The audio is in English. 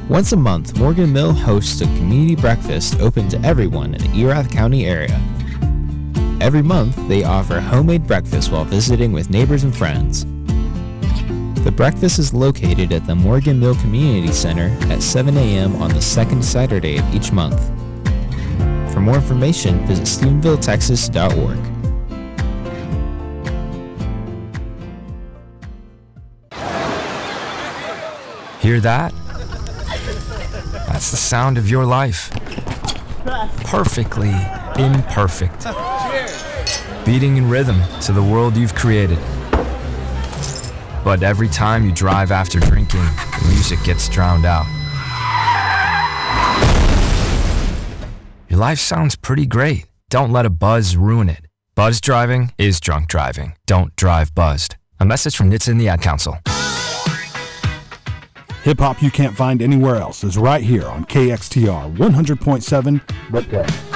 Once a month, Morgan Mill hosts a community breakfast open to everyone in the Erath County area. Every month, they offer homemade breakfast while visiting with neighbors and friends. The breakfast is located at the Morgan Mill Community Center at 7 a.m. on the second Saturday of each month. For more information, visit StephenvilleTexas.org. Hear that? That's the sound of your life. Perfectly imperfect. Beating in rhythm to the world you've created. But every time you drive after drinking, the music gets drowned out. Your life sounds pretty great. Don't let a buzz ruin it. Buzz driving is drunk driving. Don't drive buzzed. A message from NHTSA and the Ad Council. Hip-hop you can't find anywhere else is right here on KXTR 100.7 The Play.